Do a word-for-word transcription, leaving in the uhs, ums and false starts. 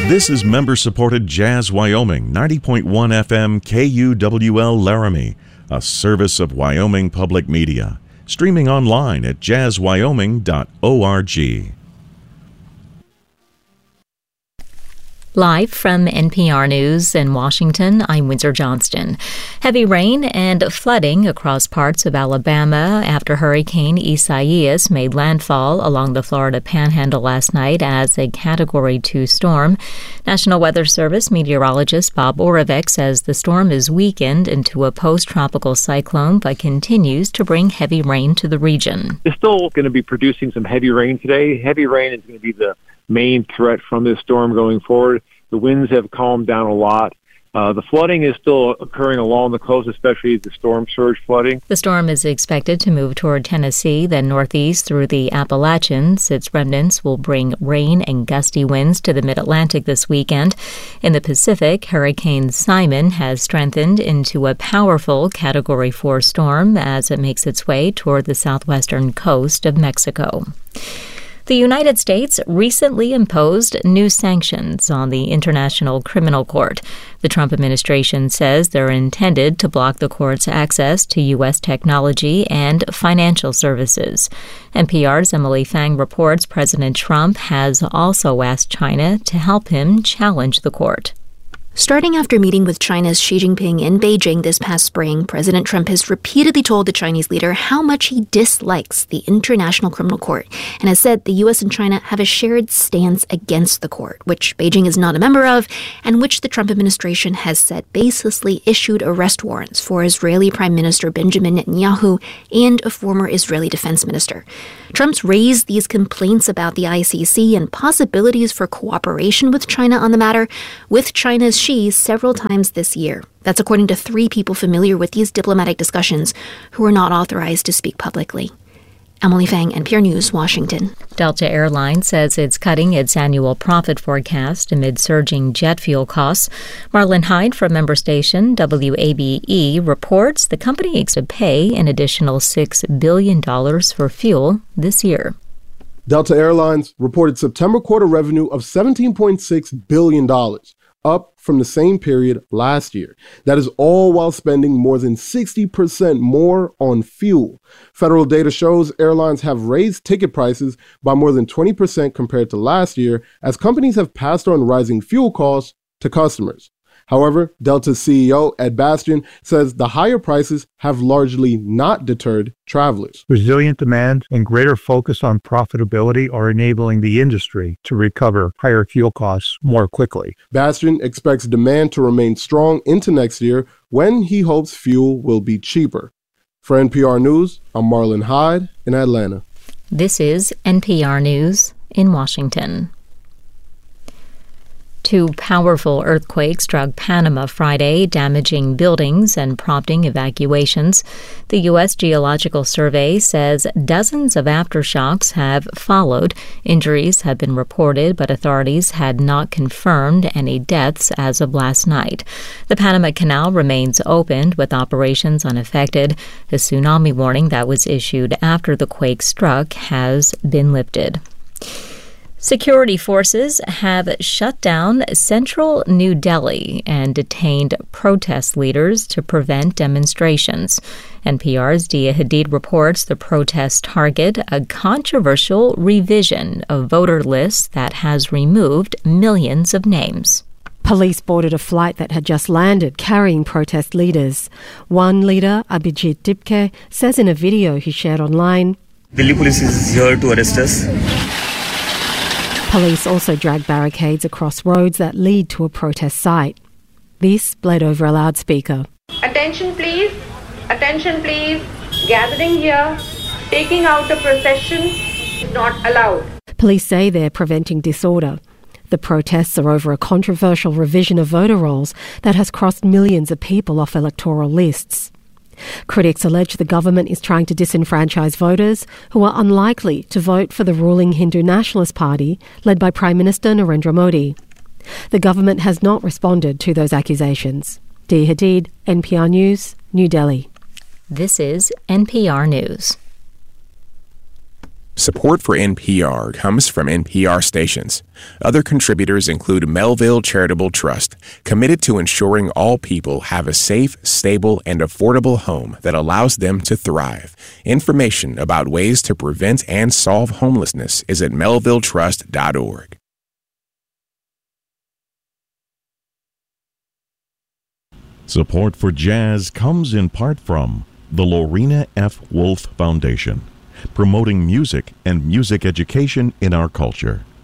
This is member-supported Jazz Wyoming, ninety point one F M K U W L Laramie, a service of Wyoming Public Media. Streaming online at jazz wyoming dot org. Live from N P R News in Washington, I'm Windsor Johnston. Heavy rain and flooding across parts of Alabama after Hurricane Isaias made landfall along the Florida Panhandle last night as a Category two storm. National Weather Service meteorologist Bob Oravec says the storm is weakened into a post-tropical cyclone but continues to bring heavy rain to the region. It's still going to be producing some heavy rain today. Heavy rain is going to be the main threat from this storm going forward. The winds have calmed down a lot. Uh, the flooding is still occurring along the coast, especially the storm surge flooding. The storm is expected to move toward Tennessee, then northeast through the Appalachians. Its remnants will bring rain and gusty winds to the mid-Atlantic this weekend. In the Pacific, Hurricane Simon has strengthened into a powerful Category four storm as it makes its way toward the southwestern coast of Mexico. The United States recently imposed new sanctions on the International Criminal Court. The Trump administration says they're intended to block the court's access to U S technology and financial services. N P R's Emily Fang reports President Trump has also asked China to help him challenge the court. Starting after meeting with China's Xi Jinping in Beijing this past spring, President Trump has repeatedly told the Chinese leader how much he dislikes the International Criminal Court and has said the U S and China have a shared stance against the court, which Beijing is not a member of, and which the Trump administration has said baselessly issued arrest warrants for Israeli Prime Minister Benjamin Netanyahu and a former Israeli defense minister. Trump's raised these complaints about the I C C and possibilities for cooperation with China on the matter with China's Xi several times this year. That's according to three people familiar with these diplomatic discussions who are not authorized to speak publicly. Emily Fang, N P R News, Washington. Delta Airlines says it's cutting its annual profit forecast amid surging jet fuel costs. Marlon Hyde from member station W A B E reports the company aims to pay an additional six billion dollars for fuel this year. Delta Airlines reported September quarter revenue of seventeen point six billion dollars, up from the same period last year. That is all while spending more than sixty percent more on fuel. Federal data shows airlines have raised ticket prices by more than twenty percent compared to last year as companies have passed on rising fuel costs to customers. However, Delta's C E O, Ed Bastian, says the higher prices have largely not deterred travelers. Resilient demand and greater focus on profitability are enabling the industry to recover higher fuel costs more quickly. Bastian expects demand to remain strong into next year when he hopes fuel will be cheaper. For N P R News, I'm Marlon Hyde in Atlanta. This is N P R News in Washington. Two powerful earthquakes struck Panama Friday, damaging buildings and prompting evacuations. The U S Geological Survey says dozens of aftershocks have followed. Injuries have been reported, but authorities had not confirmed any deaths as of last night. The Panama Canal remains open, with operations unaffected. The tsunami warning that was issued after the quake struck has been lifted. Security forces have shut down central New Delhi and detained protest leaders to prevent demonstrations. N P R's Dia Hadid reports the protests target a controversial revision of voter lists that has removed millions of names. Police boarded a flight that had just landed carrying protest leaders. One leader, Abhijit Dipke, says in a video he shared online, "Delhi police is here to arrest us." Police also dragged barricades across roads that lead to a protest site. This bled over a loudspeaker. Attention please, attention please, gathering here, taking out a procession is not allowed. Police say they're preventing disorder. The protests are over a controversial revision of voter rolls that has crossed millions of people off electoral lists. Critics allege the government is trying to disenfranchise voters who are unlikely to vote for the ruling Hindu Nationalist Party, led by Prime Minister Narendra Modi. The government has not responded to those accusations. Dia Hadid, N P R News, New Delhi. This is N P R News. Support for N P R comes from N P R stations. Other contributors include Melville Charitable Trust, committed to ensuring all people have a safe, stable, and affordable home that allows them to thrive. Information about ways to prevent and solve homelessness is at melville trust dot org. Support for jazz comes in part from the Lorena F. Wolf Foundation, promoting music and music education in our culture.